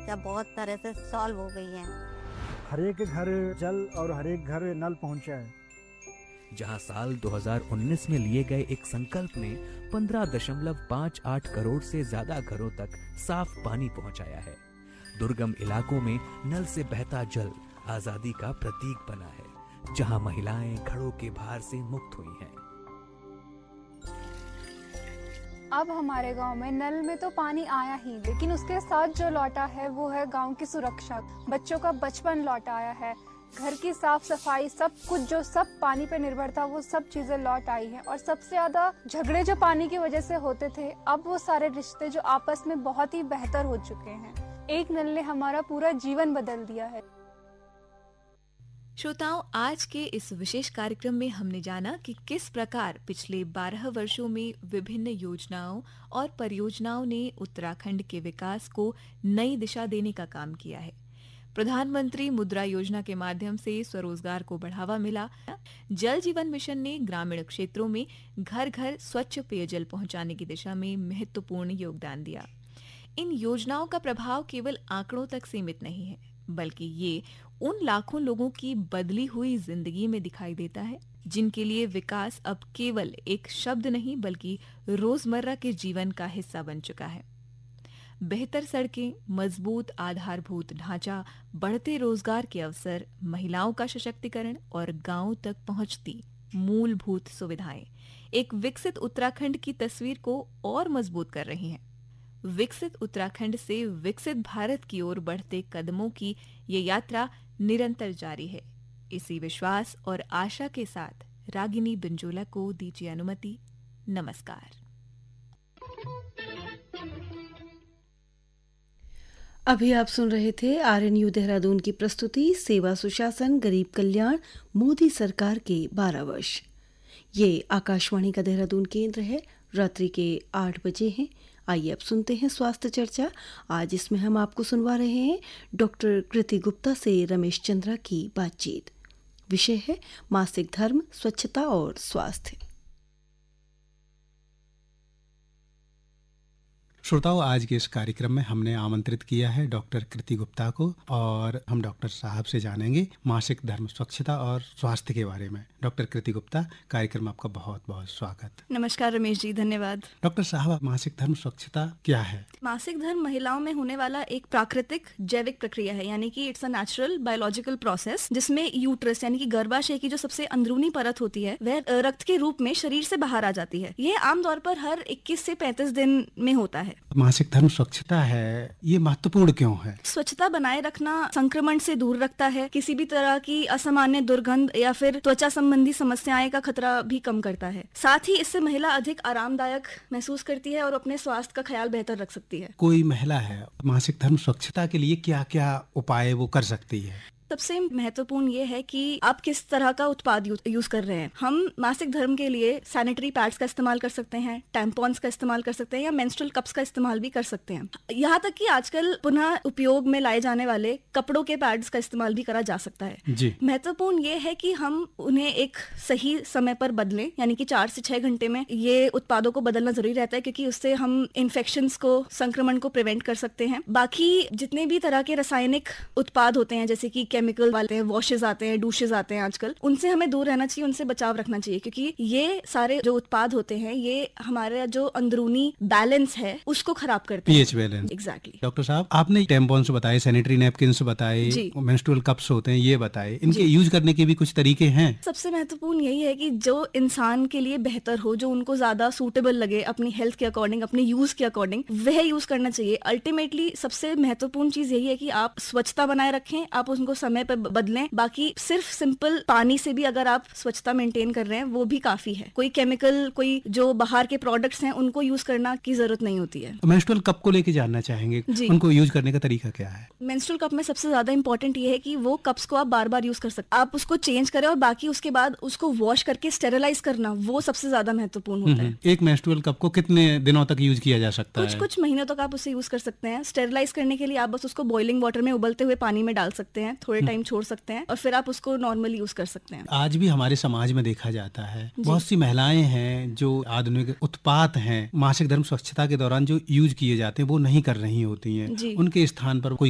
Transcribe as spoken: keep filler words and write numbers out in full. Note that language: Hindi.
समस्या बहुत तरह से सॉल्व हो गई है। हर एक घर जल और हर एक घर नल पहुंचा है। जहां साल दो हज़ार उन्नीस में लिए गए एक संकल्प ने पंद्रह दशमलव पाँच आठ करोड़ से ज्यादा घरों तक साफ पानी पहुंचाया है। दुर्गम इलाकों में नल से बहता जल आजादी का प्रतीक बना है, जहां महिलाएं घड़ों के भार से मुक्त हुई हैं। अब हमारे गांव में नल में तो पानी आया ही, लेकिन उसके साथ जो लौटा है वो है गांव की सुरक्षा। बच्चों का बचपन लौट आया है, घर की साफ सफाई, सब कुछ जो सब पानी पे निर्भर था वो सब चीजें लौट आई हैं। और सबसे ज्यादा झगड़े जो पानी की वजह से होते थे, अब वो सारे रिश्ते जो आपस में बहुत ही बेहतर हो चुके हैं। एक नल ने हमारा पूरा जीवन बदल दिया है। श्रोताओं, आज के इस विशेष कार्यक्रम में हमने जाना कि किस प्रकार पिछले बारह वर्षों में विभिन्न योजनाओं और परियोजनाओं ने उत्तराखंड के विकास को नई दिशा देने का काम किया है। प्रधानमंत्री मुद्रा योजना के माध्यम से स्वरोजगार को बढ़ावा मिला। जल जीवन मिशन ने ग्रामीण क्षेत्रों में घर घर स्वच्छ पेयजल पहुंचाने की दिशा में महत्वपूर्ण योगदान दिया। इन योजनाओं का प्रभाव केवल आंकड़ों तक सीमित नहीं है, बल्कि ये उन लाखों लोगों की बदली हुई जिंदगी में दिखाई देता है, जिनके लिए विकास अब केवल एक शब्द नहीं बल्कि रोजमर्रा के जीवन का हिस्सा बन चुका है। बेहतर सड़कें, मजबूत आधारभूत ढांचा, बढ़ते रोजगार के अवसर, महिलाओं का सशक्तिकरण और गांवों तक पहुंचती मूलभूत सुविधाएं एक विकसित उत्तराखंड की तस्वीर को और मजबूत कर रही हैं। विकसित उत्तराखंड से विकसित भारत की ओर बढ़ते कदमों की ये यात्रा निरंतर जारी है। इसी विश्वास और आशा के साथ रागिनी बिंजोला को दीजिए अनुमति। नमस्कार। अभी आप सुन रहे थे आरएनयू देहरादून की प्रस्तुति सेवा सुशासन गरीब कल्याण मोदी सरकार के बारह वर्ष। ये आकाशवाणी का देहरादून केंद्र है। रात्रि के आठ बजे हैं। आइए अब सुनते हैं स्वास्थ्य चर्चा। आज इसमें हम आपको सुनवा रहे हैं डॉक्टर कृति गुप्ता से रमेश चंद्रा की बातचीत। विषय है मासिक धर्म, स्वच्छता और स्वास्थ्य। श्रोताओं, आज के इस कार्यक्रम में हमने आमंत्रित किया है डॉक्टर कृति गुप्ता को, और हम डॉक्टर साहब से जानेंगे मासिक धर्म, स्वच्छता और स्वास्थ्य के बारे में। डॉक्टर कृति गुप्ता, कार्यक्रम में आपका बहुत बहुत स्वागत। नमस्कार रमेश जी, धन्यवाद। डॉक्टर साहब, मासिक धर्म स्वच्छता क्या है? मासिक धर्म महिलाओं में होने वाला एक प्राकृतिक जैविक प्रक्रिया है, यानी कि it's a natural biological process, जिसमें यूट्रस यानी कि गर्भाशय की जो सबसे अंदरूनी परत होती है वह रक्त के रूप में शरीर से बाहर आ जाती है। ये आमतौर पर हर इक्कीस से पैंतीस दिन में होता है। मासिक धर्म स्वच्छता है, ये महत्वपूर्ण क्यों है? स्वच्छता बनाए रखना संक्रमण से दूर रखता है, किसी भी तरह की असामान्य दुर्गंध या फिर त्वचा संबंधी समस्याएं का खतरा भी कम करता है। साथ ही इससे महिला अधिक आरामदायक महसूस करती है और अपने स्वास्थ्य का ख्याल बेहतर रख सकती है। कोई महिला है, मासिक धर्म स्वच्छता के लिए क्या क्या उपाय वो कर सकती है? सबसे महत्वपूर्ण ये है कि आप किस तरह का उत्पाद यूज कर रहे हैं। हम मासिक धर्म के लिए सैनिटरी पैड्स का इस्तेमाल कर सकते हैं, टैम्पॉन्स का इस्तेमाल कर सकते हैं या मेंस्ट्रुअल कप्स का इस्तेमाल भी कर सकते हैं। यहाँ तक कि आजकल पुनः उपयोग में लाए जाने वाले कपड़ों के पैड्स का इस्तेमाल भी करा जा सकता है। जी। महत्वपूर्ण ये है कि हम उन्हें एक सही समय पर बदलें, यानी कि चार से छह घंटे में ये उत्पादों को बदलना जरूरी रहता है, क्योंकि उससे हम इन्फेक्शंस को, संक्रमण को प्रिवेंट कर सकते हैं। बाकी जितने भी तरह के रासायनिक उत्पाद होते हैं, जैसे कि केमिकल वाले हैं, वॉशेज आते हैं, डूशेज आते हैं आजकल, उनसे हमें दूर रहना चाहिए, उनसे बचाव रखना चाहिए, क्योंकि ये सारे जो उत्पाद होते हैं ये हमारा जो अंदरूनी बैलेंस है उसको खराब करते हैं। PH balance. एग्जैक्टली। डॉक्टर साहब, आपने टैम्पॉन्स बताए, सैनिटरी नैपकिन्स बताए, मेंस्ट्रुअल कप्स होते हैं ये बताए, इनके यूज करने के भी कुछ तरीके हैं? सबसे महत्वपूर्ण यही है कि जो इंसान के लिए बेहतर हो, जो उनको ज्यादा सूटेबल लगे अपनी हेल्थ के अकॉर्डिंग, अपने यूज के अकॉर्डिंग, वह यूज करना चाहिए। अल्टीमेटली सबसे महत्वपूर्ण चीज यही है कि आप स्वच्छता बनाए रखें, आप उनको समय पर बदलें। बाकी सिर्फ सिंपल पानी से भी अगर आप स्वच्छता मेंटेन कर रहे हैं वो भी काफी है। कोई केमिकल, कोई जो बाहर के प्रोडक्ट्स हैं उनको यूज करना की जरूरत नहीं होती है। मेंस्ट्रुअल कप को लेके जानना चाहेंगे, उनको यूज करने का तरीका क्या है? मेंस्ट्रुअल कप में सबसे ज्यादा इंपॉर्टेंट ये है कि वो कप्स को आप बार बार यूज कर सकते हैं, आप उसको चेंज करें और बाकी उसके बाद उसको वॉश करके स्टेरिलाइज करना, वो सबसे ज्यादा महत्वपूर्ण होता है। एक मेंस्ट्रुअल कप को कितने दिनों तक यूज किया जा सकता कुछ है? कुछ महीनों तक आप उसे यूज कर सकते हैं। स्टेरिलाइज करने के लिए आप बस उसको बॉइलिंग वाटर में उबलते हुए पानी में डाल सकते हैं, थोड़े टाइम छोड़ सकते हैं और फिर आप उसको नॉर्मली यूज कर सकते हैं। आज भी हमारे समाज में देखा जाता है बहुत सी महिलाएं हैं जो आधुनिक उत्पाद हैं मासिक धर्म स्वच्छता के दौरान जो यूज किए जाते हैं वो नहीं कर रही होती हैं, उनके स्थान पर कोई